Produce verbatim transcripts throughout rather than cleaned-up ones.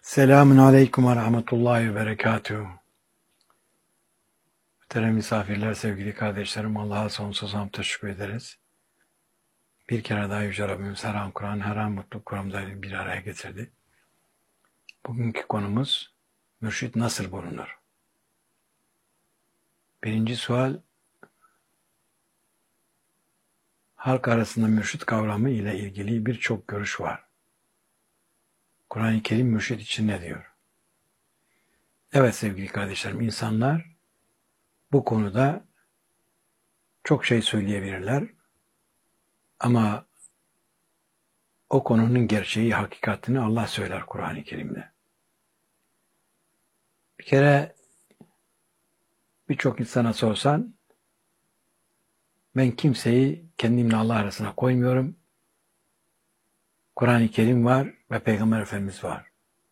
Selamun Aleyküm ve Rahmetullahi ve Berekatuhu. Muhterem misafirler, sevgili kardeşlerim, Allah'a sonsuz hamd teşekkür ederiz. Bir kere daha Yüce Rabbimiz her an Kur'an, her an mutluluk kuramda bir araya getirdi. Bugünkü konumuz, mürşit nasıl bulunur? Birinci sual, halk arasında mürşit kavramı ile ilgili birçok görüş var. Kur'an-ı Kerim mürşit için ne diyor? Evet sevgili kardeşlerim, insanlar bu konuda çok şey söyleyebilirler ama o konunun gerçeği, hakikatini Allah söyler Kur'an-ı Kerim'de. Bir kere birçok insana sorsan, ben kimseyi kendimle Allah arasına koymuyorum. Kur'an-ı Kerim var ve Peygamber Efendimiz var.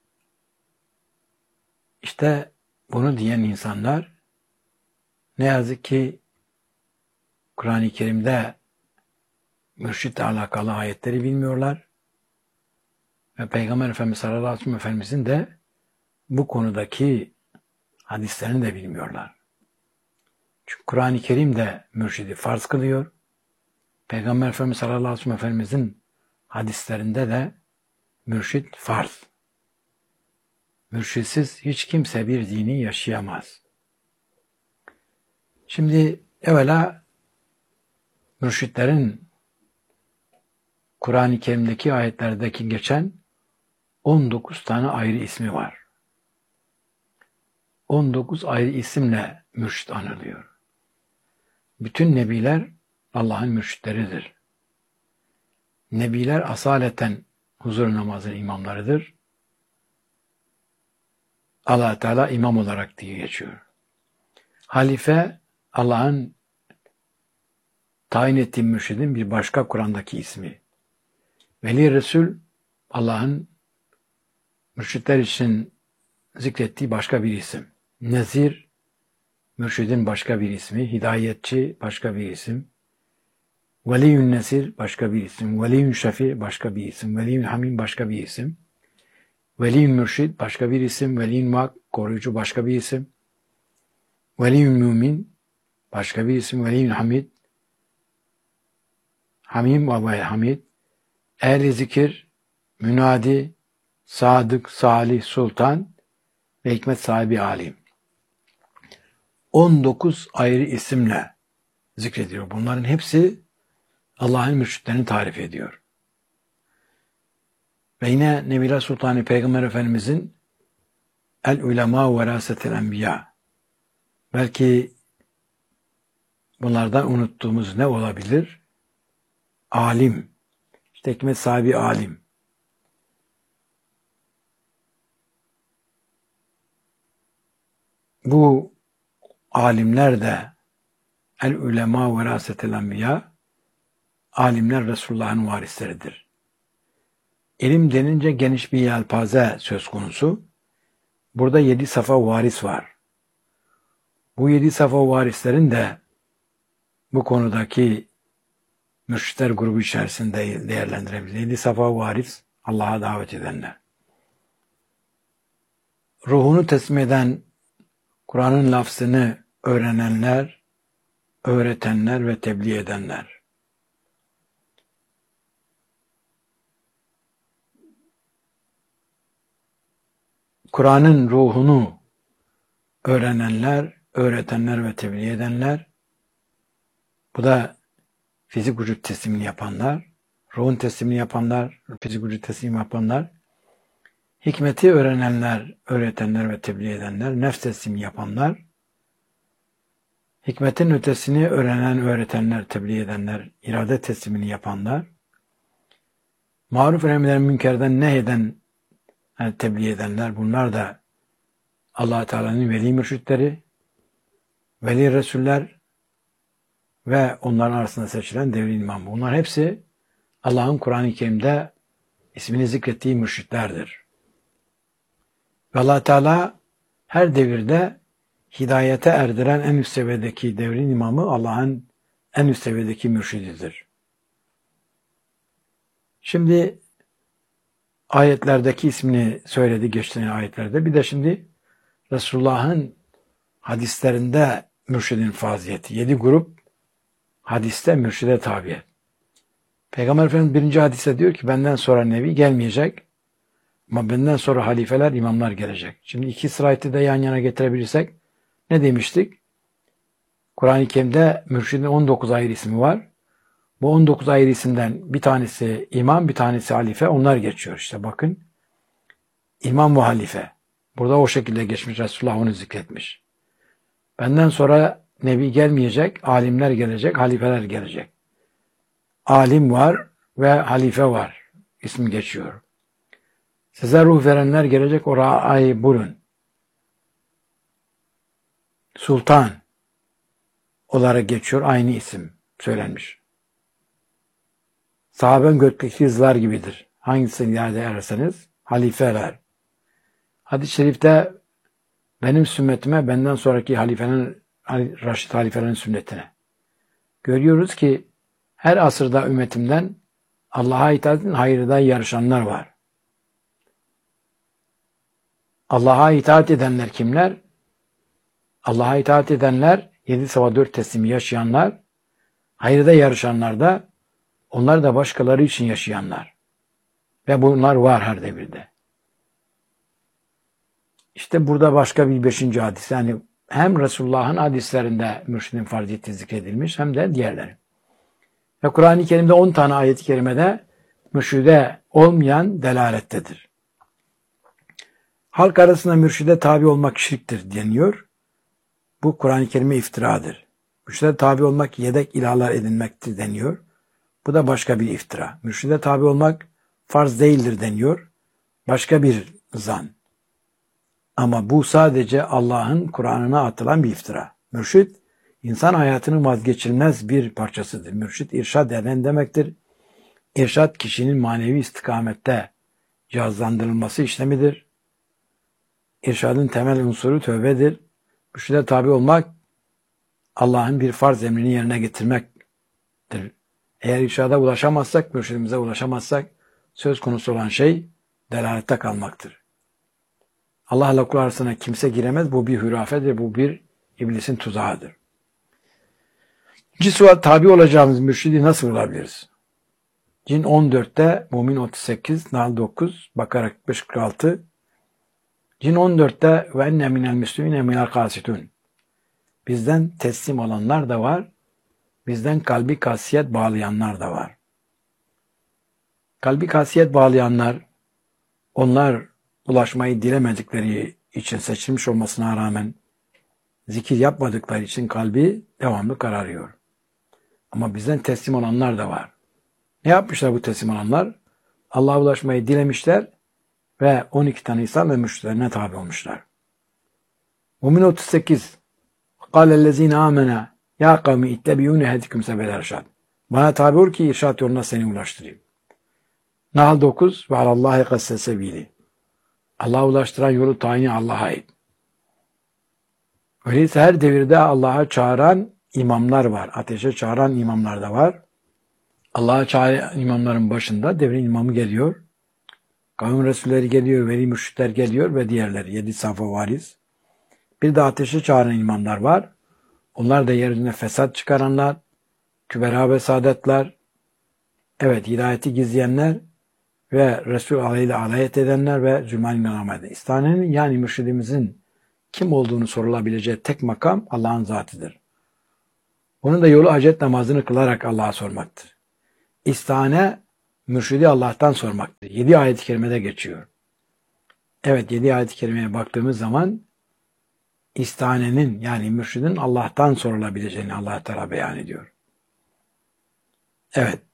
İşte bunu diyen insanlar ne yazık ki Kur'an-ı Kerim'de mürşitle alakalı ayetleri bilmiyorlar ve Peygamber Efendimiz sallallahu aleyhi ve sellem Efendimizin de bu konudaki hadislerini de bilmiyorlar. Çünkü Kur'an-ı Kerim de mürşidi farz kılıyor. Peygamber Efendimiz sallallahu aleyhi ve sellem Efendimizin hadislerinde de mürşid farz. Mürşidsiz hiç kimse bir dini yaşayamaz. Şimdi evvela mürşitlerin Kur'an-ı Kerim'deki ayetlerdeki geçen on dokuz tane ayrı ismi var. on dokuz ayrı isimle mürşit anılıyor. Bütün nebiler Allah'ın mürşitleridir. Nebiler asaleten huzur namazının imamlarıdır. Allah Teala imam olarak diye geçiyor. Halife Allah'ın tayin ettiği mürşidin bir başka Kur'an'daki ismi. Veli Resul Allah'ın mürşitler için zikrettiği başka bir isim. Nezir mürşidin başka bir ismi. Hidayetçi başka bir isim. Veliyün Nesir başka bir isim. Veliyün Şefi başka bir isim. Veliyün Hamim başka bir isim. Veliyün Mürşid başka bir isim. Veliyün Mak koruyucu başka bir isim. Veliyün Mümin başka bir isim. Veliyün Hamid Hamim ve Hamid, Ehli Zikir, Münadi, Sadık, Salih, Sultan ve Hikmet sahibi alim. on dokuz ayrı isimle zikrediyor. Bunların hepsi Allah'ın mürşitlerini tarif ediyor. Ve yine Nebiler Sultanı Peygamber Efendimizin El ulema verasetel enbiya. Belki bunlardan unuttuğumuz ne olabilir? Alim. İşte hikmet sahibi alim. Bu alimler de el ulema verasetel enbiya, alimler Resulullah'ın varisleridir. İlim denince geniş bir yelpaze söz konusu. Burada yedi safa varis var. Bu yedi safa varislerin de bu konudaki mürşitler grubu içerisinde değerlendirebiliriz. Yedi safa varis, Allah'a davet edenler. Ruhunu teslim eden, Kur'an'ın lafzını öğrenenler, öğretenler ve tebliğ edenler. Kur'an'ın ruhunu öğrenenler, öğretenler ve tebliğ edenler. Bu da fizik vücut teslimini yapanlar, ruhun teslimini yapanlar, fizik vücut teslim yapanlar, hikmeti öğrenenler, öğretenler ve tebliğ edenler, nefs teslimi yapanlar, hikmetin ötesini öğrenen, öğretenler, tebliğ edenler, irade teslimini yapanlar, maruf emreden münkerden nehyeden yani tebliğ edenler, bunlar da Allah Teala'nın veli mürşitleri, veli resuller ve onların arasında seçilen devrin imamı. Bunlar hepsi Allah'ın Kur'an-ı Kerim'de ismini zikrettiği mürşitlerdir. Ve Allah Teala her devirde hidayete erdiren en üst seviyedeki devrin imamı Allah'ın en üst seviyedeki mürşididir. Şimdi ayetlerdeki ismini söyledi geçtiğin ayetlerde. Bir de şimdi Resulullah'ın hadislerinde mürşidin faziyeti. Yedi grup hadiste mürşide tabi. Peygamber Efendimiz birinci hadiste diyor ki benden sonra nebi gelmeyecek ama benden sonra halifeler, imamlar gelecek. Şimdi iki sırayeti de yan yana getirebilirsek ne demiştik? Kur'an-ı Kerim'de mürşidin on dokuz ayrı ismi var. Bu on dokuz ayrı isimden bir tanesi imam, bir tanesi halife. Onlar geçiyor işte bakın. İmam ve halife. Burada o şekilde geçmiş. Resulullah onu zikretmiş. Benden sonra nebi gelmeyecek, alimler gelecek, halifeler gelecek. Alim var ve halife var. İsmi geçiyor. Size ruh verenler gelecek, o ra'ay burun. Sultan olarak geçiyor. Aynı isim söylenmiş. Sahaben gökteki yıldızlar gibidir. Hangisini yerde ararsanız halifeler. Hadis-i şerifte benim sünnetime benden sonraki halifenin, Raşid halifelerin sünnetine. Görüyoruz ki her asırda ümmetimden Allah'a itaatin hayırda yarışanlar var. Allah'a itaat edenler kimler? Allah'a itaat edenler, yedi sabah dört teslimi yaşayanlar, hayırda yarışanlar da, onlar da başkaları için yaşayanlar. Ve bunlar var her devirde. İşte burada başka bir beşinci hadis. Yani hem Resulullah'ın hadislerinde mürşidin farziyeti zikredilmiş hem de diğerleri. Ve Kur'an-ı Kerim'de on tane ayet-i kerimede mürşide olmayan delalettedir. Halk arasında mürşide tabi olmak şirktir deniyor. Bu Kur'an-ı Kerim'e iftiradır. Mürşide tabi olmak yedek ilahlar edinmektir deniyor. Bu da başka bir iftira. Mürşide tabi olmak farz değildir deniyor. Başka bir zan. Ama bu sadece Allah'ın Kur'an'ına atılan bir iftira. Mürşid, insan hayatının vazgeçilmez bir parçasıdır. Mürşid, irşad eden demektir. İrşad, kişinin manevi istikamette cihazlandırılması işlemidir. İrşadın temel unsuru tövbedir. Mürşide tabi olmak, Allah'ın bir farz emrini yerine getirmektir. Eğer irşada ulaşamazsak, mürşidimize ulaşamazsak, söz konusu olan şey delalette kalmaktır. Allah'la kul arasına kimse giremez. Bu bir hürafedir. Bu bir iblisin tuzağıdır. İkinci sual, tabi olacağımız mürşidi nasıl bulabiliriz? Cin on dörtte, Mümin otuz sekiz, Nahl dokuz, Bakara kırk beş kırk altı. Cin on dörtte ve enne minel müslümine minel kasitun. Bizden teslim olanlar da var. Bizden kalbi kasiyet bağlayanlar da var. Kalbi kasiyet bağlayanlar, onlar ulaşmayı dilemedikleri için seçilmiş olmasına rağmen zikir yapmadıkları için kalbi devamlı kararıyor. Ama bizden teslim olanlar da var. Ne yapmışlar bu teslim olanlar? Allah'a ulaşmayı dilemişler ve on iki tane İsa ve mürşidlerine tabi olmuşlar. Mümin otuz sekiz قَالَ الَّذ۪ينَ آمَنَا يَا قَوْمِ اِتَّبِيُونَ هَدِكُمْ سَبَلَ irşad. Bana tabi ol ki irşad yoluna seni ulaştırayım. Nahl dokuz ve alallahi kasse sebili. Allah'a ulaştıran yolu tayini Allah'a ait. Öyleyse her devirde Allah'a çağıran imamlar var. Ateşe çağıran imamlar da var. Allah'a çağıran imamların başında devrin imamı geliyor. Kavim Resulleri geliyor, veli mürşitler geliyor ve diğerleri. Yedi safa variz. Bir de ateşe çağıran imamlar var. Onlar da yerine fesat çıkaranlar, kübera ve saadetler, evet hidayeti gizleyenler ve Resul aleyhi alayet edenler ve zülmani namede. İstanenin yani mürşidimizin kim olduğunu sorulabileceği tek makam Allah'ın zatıdır. Onun da yolu hacet namazını kılarak Allah'a sormaktır. İstane mürşidi Allah'tan sormaktır. Yedi ayet-i kerimede geçiyor. Evet, yedi ayet-i kerimeye baktığımız zaman istanenin yani mürşidin Allah'tan sorulabileceğini Allah Teala beyan ediyor. Evet.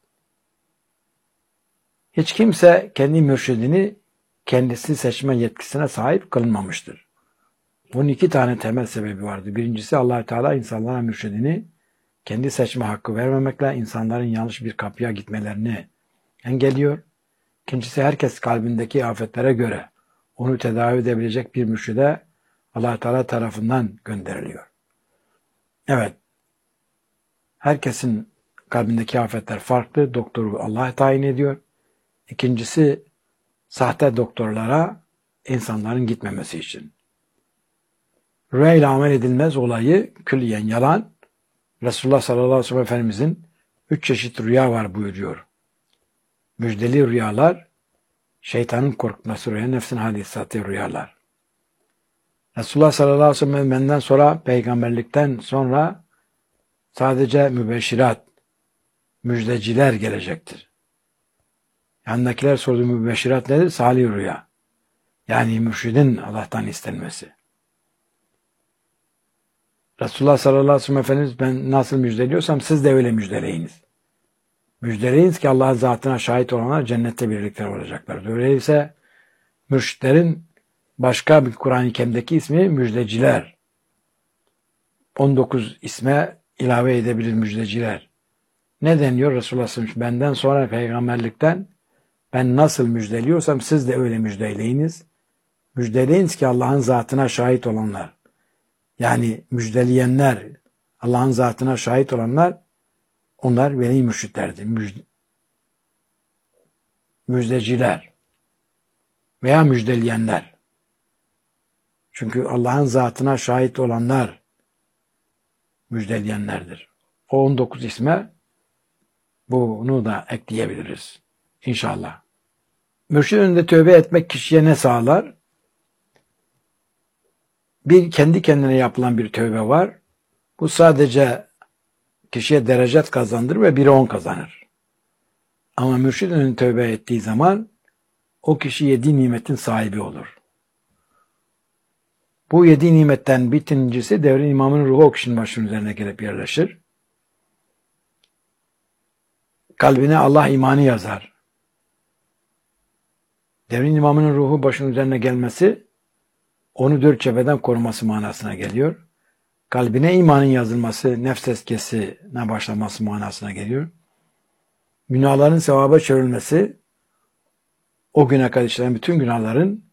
Hiç kimse kendi mürşidini kendisi seçme yetkisine sahip kılınmamıştır. Bunun iki tane temel sebebi vardı. Birincisi Allah Teala insanlara mürşidini kendi seçme hakkı vermemekle insanların yanlış bir kapıya gitmelerini engelliyor. İkincisi herkes kalbindeki afetlere göre onu tedavi edebilecek bir mürşide Allah Teala tarafından gönderiliyor. Evet. Herkesin kalbindeki afetler farklı. Doktoru Allah tayin ediyor. İkincisi sahte doktorlara insanların gitmemesi için. Rüya ile amel edilmez olayı külliyen yalan. Resulullah sallallahu aleyhi ve sellem Efendimizin üç çeşit rüya var buyuruyor. Müjdeli rüyalar, şeytanın korkutması rüya, nefsin hadisatı rüyalar. Resulullah sallallahu aleyhi ve sellem benden sonra, peygamberlikten sonra sadece mübeşşirat, müjdeciler gelecektir. Yanındakiler sorduğu mübeşşirat nedir? Salih rüya. Yani mürşidin Allah'tan istenmesi. Resulullah sallallahu aleyhi ve sellem Efendimiz ben nasıl müjdeliyorsam siz de öyle müjdeleyiniz. Müjdeleyiniz ki Allah'ın zatına şahit olanlar cennette birlikte olacaklar. Öyleyse mürşitlerin başka bir Kur'an-ı Kerim'deki ismi müjdeciler. on dokuz isme ilave edebilir müjdeciler. Ne deniyor Resulullah sallallahu aleyhi ve sellem? Benden sonra peygamberlikten ben nasıl müjdeliyorsam siz de öyle müjdeleyiniz. Müjdeleyiniz ki Allah'ın zatına şahit olanlar. Yani müjdeleyenler, Allah'ın zatına şahit olanlar, onlar veli mürşitlerdir. Müjde, müjdeciler veya müjdeleyenler. Çünkü Allah'ın zatına şahit olanlar müjdeleyenlerdir. O on dokuz isme bunu da ekleyebiliriz. İnşallah. Mürşid önünde tövbe etmek kişiye ne sağlar? Bir kendi kendine yapılan bir tövbe var. Bu sadece kişiye derecet kazandırır ve bire on kazanır. Ama mürşid önünde tövbe ettiği zaman o kişi yedi nimetin sahibi olur. Bu yedi nimetten birincisi devrin imamının ruhu o kişinin başının üzerine gelip yerleşir. Kalbine Allah imanı yazar. Devrin imamının ruhu başının üzerine gelmesi onu dört cepheden koruması manasına geliyor. Kalbine imanın yazılması, nefs tezkiyesine başlaması manasına geliyor. Günahların sevaba çevrilmesi, o güne kadar işlenen bütün günahların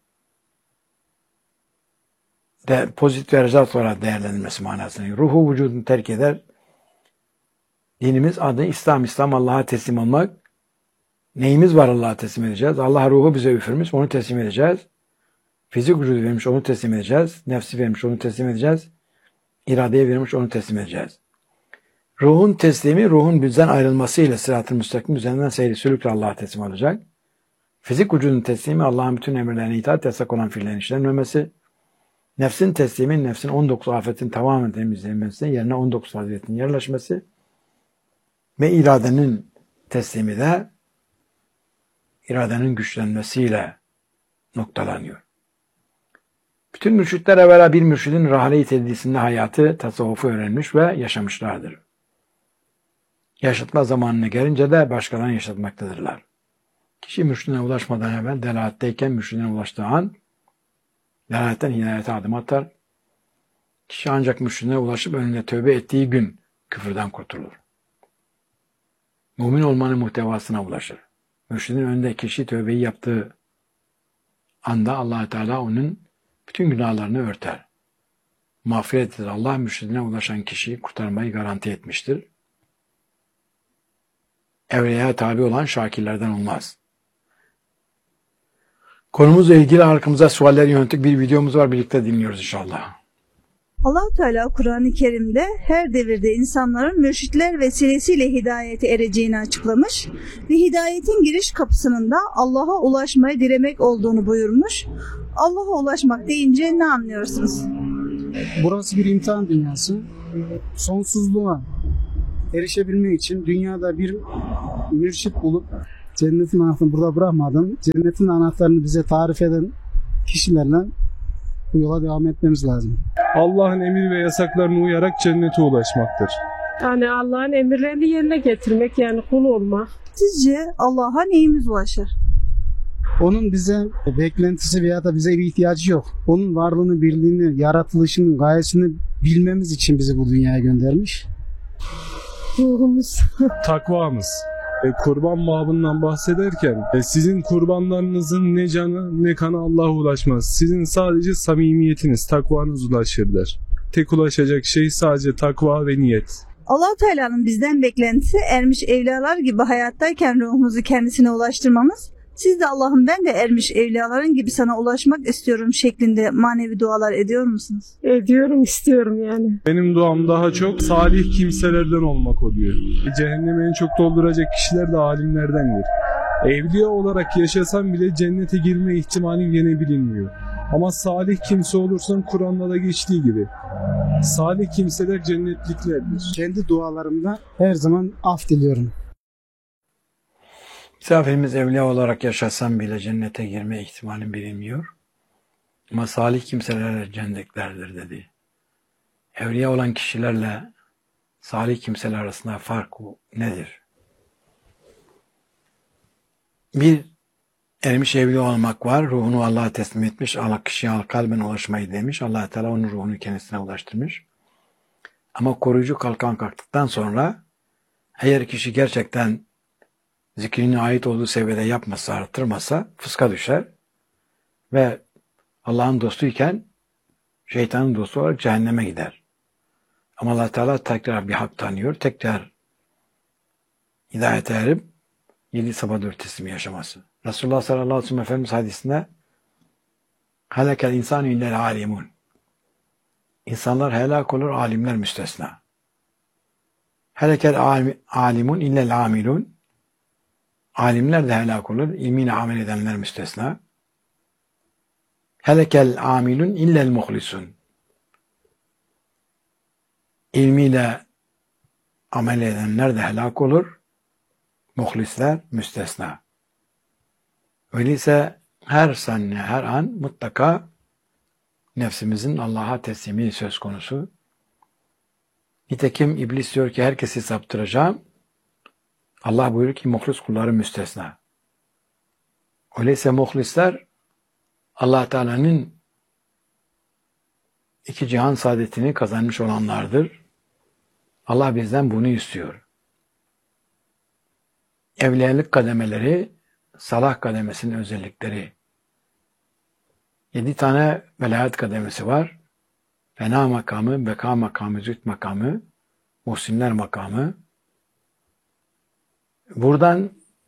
de pozitif ve rezalt olarak değerlendirilmesi manasına geliyor. Ruhu vücudunu terk eder. Dinimiz adı İslam, İslam Allah'a teslim olmak. Neyimiz var Allah'a teslim edeceğiz? Allah ruhu bize üfürmüş, onu teslim edeceğiz. Fizik vücudu vermiş, onu teslim edeceğiz. Nefsi vermiş, onu teslim edeceğiz. İradeye vermiş, onu teslim edeceğiz. Ruhun teslimi, ruhun bizden ayrılmasıyla sırat-ı müstakim üzerinden seyri sülükle Allah'a teslim olacak. Fizik vücudun teslimi, Allah'ın bütün emirlerine itaat, yasak olan fiillerin işlenmemesi. Nefsin teslimi, nefsin on dokuz afetin tamamen temizlenmesi, yerine on dokuz faziletin yerleşmesi. Ve iradenin teslimi de iradenin güçlenmesiyle noktalanıyor. Bütün mürşitler evvela bir mürşidin rahle-i tedrisinde hayatı, tasavvufu öğrenmiş ve yaşamışlardır. Yaşatma zamanına gelince de başkalarına yaşatmaktadırlar. Kişi mürşidine ulaşmadan evvel delaletteyken mürşidine ulaştığı an delaletten hidayete adım atar. Kişi ancak mürşidine ulaşıp önüne tövbe ettiği gün küfürden kurtulur. Mümin olmanın muhtevasına ulaşır. Mürşidin önünde kişi tövbeyi yaptığı anda Allah Teala onun bütün günahlarını örter. Mağfiret eder. Allah mürşidine ulaşan kişiyi kurtarmayı garanti etmiştir. Evliyaya tabi olan şakirlerden olmaz. Konumuzla ilgili halkımıza sualler yönelik bir videomuz var. Birlikte dinliyoruz inşallah. Allah-u Teala Kur'an-ı Kerim'de her devirde insanların mürşitler vesilesiyle hidayete ereceğini açıklamış ve hidayetin giriş kapısının da Allah'a ulaşmayı dilemek olduğunu buyurmuş. Allah'a ulaşmak deyince ne anlıyorsunuz? Burası bir imtihan dünyası. Sonsuzluğa erişebilmek için dünyada bir mürşit bulup cennetin anahtarını burada bırakmadan cennetin anahtarını bize tarif eden kişilerle bu yola devam etmemiz lazım. Allah'ın emir ve yasaklarına uyarak cennete ulaşmaktır. Yani Allah'ın emirlerini yerine getirmek, yani kul olmak. Sizce Allah'a neyimiz ulaşır? Onun bize beklentisi veya da bize bir ihtiyacı yok. Onun varlığını, birliğini, yaratılışının gayesini bilmemiz için bizi bu dünyaya göndermiş. Ruhumuz. Takvamız. E, kurban babından bahsederken e, sizin kurbanlarınızın ne canı ne kanı Allah'a ulaşmaz. Sizin sadece samimiyetiniz, takvanız ulaşır der. Tek ulaşacak şey sadece takva ve niyet. Allah-u Teala'nın bizden beklentisi ermiş evliyalar gibi hayattayken ruhumuzu kendisine ulaştırmamız, Siz de Allah'ım ben de ermiş evliyaların gibi sana ulaşmak istiyorum şeklinde manevi dualar ediyor musunuz? Ediyorum, istiyorum yani. Benim duam daha çok salih kimselerden olmak oluyor. Cehennemi en çok dolduracak kişiler de alimlerdendir. Evliya olarak yaşasan bile cennete girme ihtimalin gene bilinmiyor. Ama salih kimse olursan Kur'an'da da geçtiği gibi salih kimseler cennetliklerdir. Kendi dualarımda her zaman af diliyorum. Misafirimiz evliya olarak yaşasam bile cennete girme ihtimalin bilinmiyor. Ama salih kimselerle cennetliklerdir dedi. Evliya olan kişilerle salih kimseler arasında fark nedir? Bir ermiş evliya olmak var. Ruhunu Allah'a teslim etmiş. Allah kişiye kalben ulaşmayı demiş. Allah Teala onun ruhunu kendisine ulaştırmış. Ama koruyucu kalkan kalktıktan sonra eğer kişi gerçekten zikrinin ait olduğu seviyede yapmasa, artırmasa fıska düşer ve Allah'ın dostuyken şeytanın dostu olarak cehenneme gider. Ama Allah Teala tekrar bir hak tanıyor, tekrar hidayete erip yedi sabah dört teslimi yaşaması. Resulullah sallallahu aleyhi ve sellem Efendimiz hadisinde helekel insan illel alimun. İnsanlar helak olur, alimler müstesna. Helekel alimun illel amilun. Alimler de helak olur, ilmiyle amel edenler müstesna. Helekel amilun illel muhlisun. İlmiyle amel edenler de helak olur, muhlisler müstesna. Öyleyse her saniye, her an mutlaka nefsimizin Allah'a teslimi söz konusu. Nitekim iblis diyor ki herkesi saptıracağım. Allah buyuruyor ki muhlis kulları müstesna. Öyleyse muhlisler Allah Teala'nın iki cihan saadetini kazanmış olanlardır. Allah bizden bunu istiyor. Evliyalık kademeleri, salah kademesinin özellikleri. Yedi tane velayet kademesi var. Fena makamı, beka makamı, züht makamı, muhsinler makamı. Buradan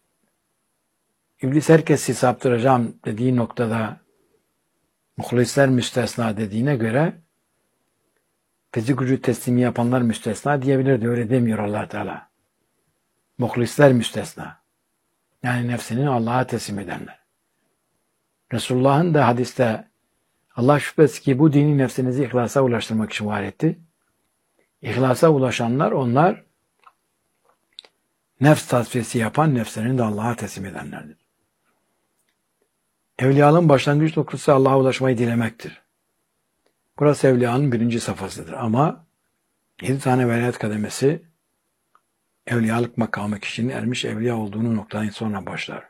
iblis herkesi saptıracağım dediği noktada muhlisler müstesna dediğine göre fizik gücü teslimi yapanlar müstesna diyebilirdi. Öyle demiyor Allah Teala. Muhlisler müstesna. Yani nefsini Allah'a teslim edenler. Resulullah'ın da hadiste Allah şüphesiz ki bu dini nefsinizi ihlasa ulaştırmak için var etti. İhlasa ulaşanlar onlar nefs tasfiyesi yapan, nefslerini de Allah'a teslim edenlerdir. Evliyanın başlangıç noktası Allah'a ulaşmayı dilemektir. Burası evliyanın birinci safhasıdır. Ama yedi tane velayet kademesi evliyalık makamı kişinin ermiş evliya olduğunu noktadan sonra başlar.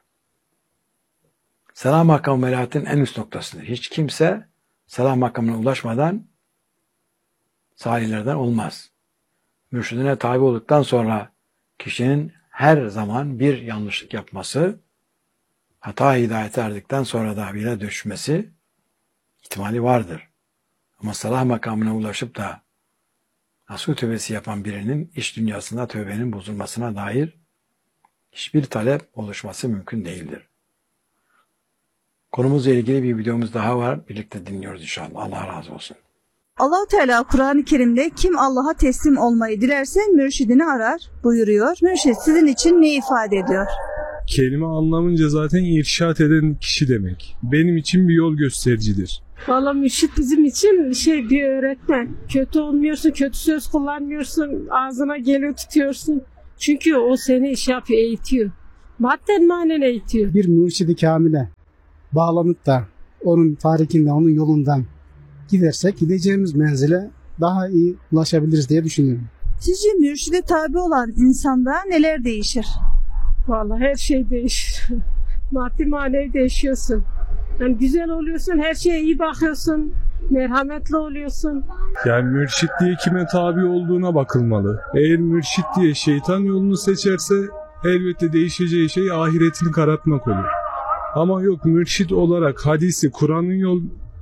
Selam makamı velayetin en üst noktasıdır. Hiç kimse selam makamına ulaşmadan salihlerden olmaz. Mürşidine tabi olduktan sonra kişinin her zaman bir yanlışlık yapması, hata hidayete erdikten sonra da bile düşmesi ihtimali vardır. Ama salah makamına ulaşıp da nasuh tövbesi yapan birinin iç dünyasında tövbenin bozulmasına dair hiçbir talep oluşması mümkün değildir. Konumuzla ilgili bir videomuz daha var. Birlikte dinliyoruz inşallah. Allah razı olsun. Allah Teala Kur'an-ı Kerim'de kim Allah'a teslim olmayı dilerse mürşidini arar buyuruyor. Mürşid sizin için ne ifade ediyor? Kelime anlamınca zaten irşat eden kişi demek. Benim için bir yol göstericidir. Valla mürşit bizim için şey bir öğretmen. Kötü olmuyorsun, kötü söz kullanmıyorsun, ağzına geliyor tutuyorsun. Çünkü o seni iş yapıyor, eğitiyor. Madden manen eğitiyor. Bir mürşidi kamile bağlanıp da onun tarikinden, onun yolundan gidersek gideceğimiz menzile daha iyi ulaşabiliriz diye düşünüyorum. Sizce mürşide tabi olan insanda neler değişir? Valla her şey değişir. Maddi manevi değişiyorsun. Yani güzel oluyorsun, her şeye iyi bakıyorsun, merhametli oluyorsun. Yani mürşit diye kime tabi olduğuna bakılmalı. Eğer mürşit diye şeytan yolunu seçerse elbette değişeceği şey ahiretini karartmak olur. Ama yok, mürşit olarak hadisi, Kur'an'ın yol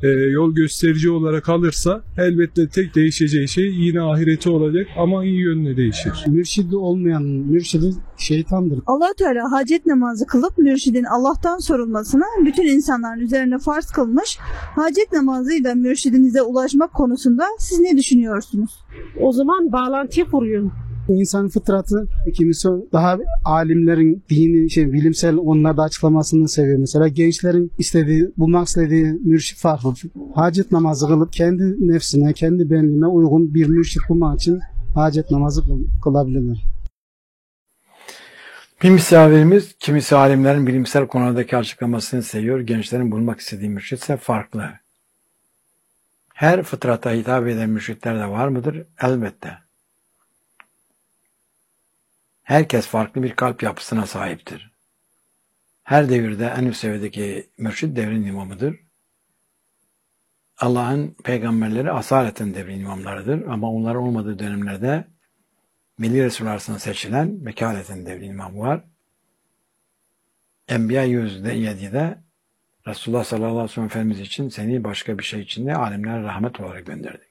e, yol gösterici olarak alırsa elbette tek değişeceği şey yine ahireti olacak ama iyi yönüne değişir. Mürşidi olmayan mürşidi şeytandır. Allah Teala hacet namazı kılıp mürşidin Allah'tan sorulmasını bütün insanların üzerine farz kılmış. Hacet namazıyla mürşidinize ulaşmak konusunda siz ne düşünüyorsunuz? O zaman bağlantıyı kuruyorum. İnsanın fıtratı, kimisi daha alimlerin dini, şey, bilimsel onlarda açıklamasını seviyor mesela. Gençlerin istediği, bulmak istediği mürşit farklı. Hacet namazı kılıp kendi nefsine, kendi benliğine uygun bir mürşit bulmak için hacet namazı kılabilirler. Bir misafirimiz kimisi alimlerin bilimsel konulardaki açıklamasını seviyor. Gençlerin bulmak istediği mürşit ise farklı. Her fıtrata hitap eden mürşitler de var mıdır? Elbette. Herkes farklı bir kalp yapısına sahiptir. Her devirde en üst seviyedeki mürşit devrin imamıdır. Allah'ın peygamberleri asaleten devrin imamlarıdır ama onlar olmadığı dönemlerde Veli Resul arasında seçilen vekaleten devrin imamı var. Enbiya yüz yedi'de Resulullah sallallahu aleyhi ve sellem Efendimiz için seni başka bir şey için de alemlere rahmet olarak gönderdik.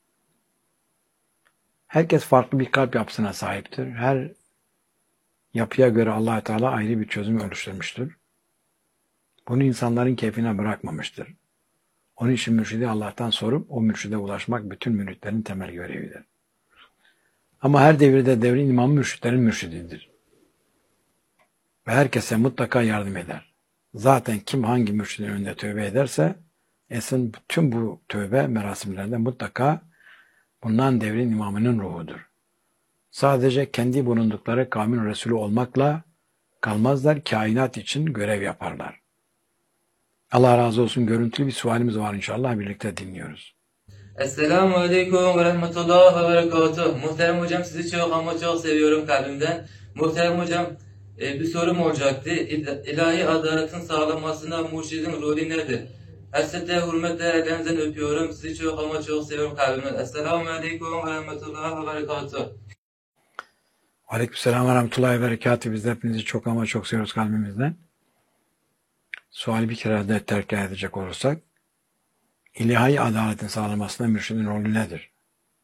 Herkes farklı bir kalp yapısına sahiptir. Her yapıya göre Allah Teala ayrı bir çözüm oluşturmuştur. Bunu insanların keyfine bırakmamıştır. Onun için mürşidi Allah'tan sorup o mürşide ulaşmak bütün müritlerin temel görevidir. Ama her devirde devrin imamı mürşitlerin mürşididir. Ve herkese mutlaka yardım eder. Zaten kim hangi mürşidin önünde tövbe ederse esin bütün bu tövbe merasimlerinde mutlaka bundan devrin imamının ruhudur. Sadece kendi bulundukları kavmin Resulü olmakla kalmazlar, kainat için görev yaparlar. Allah razı olsun. Görüntülü bir sualimiz var inşallah. Birlikte dinliyoruz. Esselamu Aleyküm ve Rahmetullah ve Berekatuhu. Muhterem hocam, sizi çok ama çok seviyorum kalbimden. Muhterem hocam, e, bir sorum olacaktı. İl- İlahi adaletin sağlanmasında mürşidin rolü nedir? Hasrete, hürmetle ellerinizden öpüyorum. Sizi çok ama çok seviyorum kalbimden. Esselamu Aleyküm ve Rahmetullah ve Berekatuhu. Aleykümselam ve Rahmetullahi ve Berekatuhu. Biz de hepinizi çok ama çok seviyoruz kalbimizden. Suali bir kere de terk edecek olursak, ilahi adaletin sağlanmasında mürşidin rolü nedir?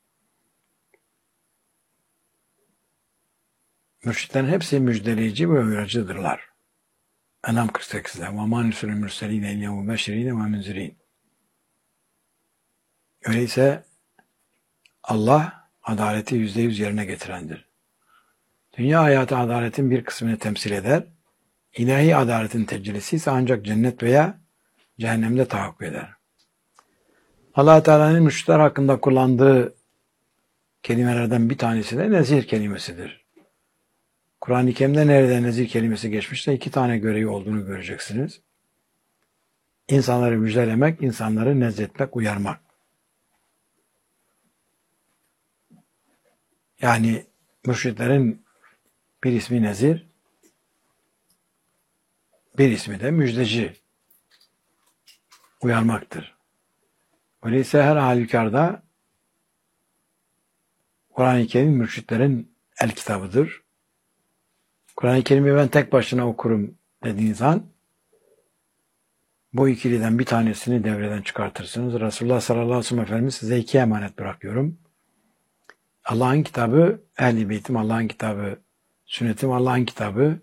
Mürşitlerin hepsi müjdeleyici ve uyarıcıdırlar. Enam kırk sekiz'de وَمَا نُسُلُ الْمُرْسَلِينَ اِلَّا مُبَشِّرِينَ وَمُنْزِرِينَ. Öyleyse Allah adaleti yüzde yüz yerine getirendir. Dünya hayatı adaletin bir kısmını temsil eder. İlahi adaletin tecellisi ise ancak cennet veya cehennemde tahakkuk eder. Allah Teala'nın mürşitler hakkında kullandığı kelimelerden bir tanesi de nezir kelimesidir. Kur'an-ı Kerim'de nerede nezir kelimesi geçmişse iki tane görevi olduğunu göreceksiniz. İnsanları müjdelemek, insanları nezretmek, uyarmak. Yani mürşitlerin bir ismi nezir, bir ismi de müjdeci, uyarmaktır. Öyleyse her halükarda Kur'an-ı Kerim mürşitlerin el kitabıdır. Kur'an-ı Kerim'i ben tek başına okurum dediğiniz an bu ikiliden bir tanesini devreden çıkartırsınız. Resulullah sallallahu aleyhi ve sellem Efendimiz size iki emanet bırakıyorum. Allah'ın kitabı, Ehl-i Beytim, Allah'ın kitabı, sünnetim, Allah'ın kitabı,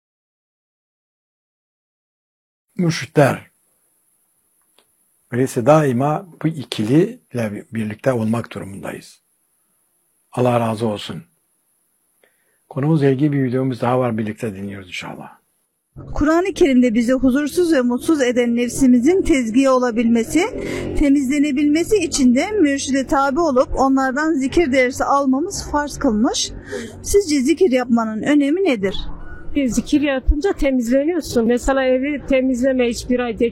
mürşitler. Öyleyse daima bu ikili ile birlikte olmak durumundayız. Allah razı olsun. Konumuzla ilgili bir videomuz daha var. Birlikte dinliyoruz inşallah. Kur'an-ı Kerim'de bizi huzursuz ve mutsuz eden nefsimizin tezkiye olabilmesi, temizlenebilmesi için de mürşide tabi olup onlardan zikir dersi almamız farz kılmış. Sizce zikir yapmanın önemi nedir? Bir zikir yapınca temizleniyorsun. Mesela evi temizleme hiçbir ay